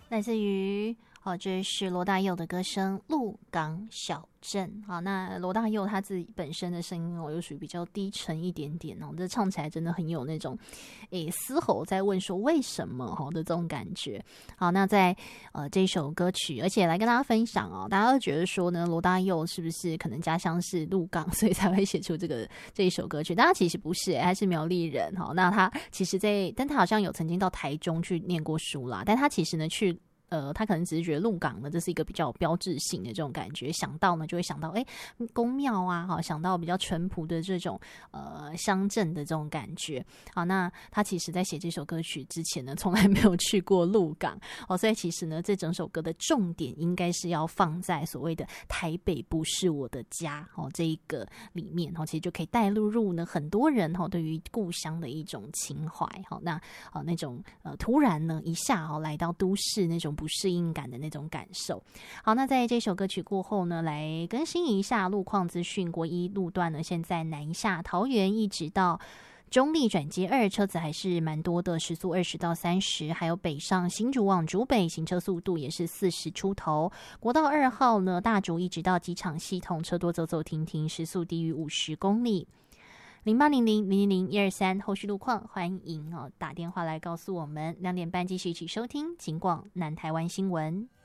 来自于这是罗大佑的歌声《鹿港小镇》。好，那罗大佑他自己本身的声音又属于比较低沉一点点这唱起来真的很有那种嘶吼在问说为什么的这种感觉。好，那在这一首歌曲，而且来跟大家分享大家都觉得说呢，罗大佑是不是可能家乡是鹿港，所以才会写出这一首歌曲？但他其实不是，他是苗栗人。好，那他其实但他好像有曾经到台中去念过书啦，但他其实呢去。他可能只是觉得鹿港呢，这是一个比较有标志性的这种感觉，想到呢就会想到宫庙啊，想到比较淳朴的这种乡镇的这种感觉。好，那他其实在写这首歌曲之前呢，从来没有去过鹿港所以其实呢，这整首歌的重点应该是要放在所谓的台北不是我的家这一个里面其实就可以带入呢很多人对于故乡的一种情怀。好，那种突然呢一下来到都市那种不适应感的那种感受。好，那在这首歌曲过后呢，来更新一下路况资讯。国一路段呢，现在南下桃园一直到中立转接2，车子还是蛮多的，时速20到30，还有北上新竹往竹北，行车速度也是40出头。国道2号呢，大竹一直到机场系统，车多走走停停，时速低于50公里。0800000123，后续路况欢迎打电话来告诉我们。2点半继续一起收听警广南台湾新闻。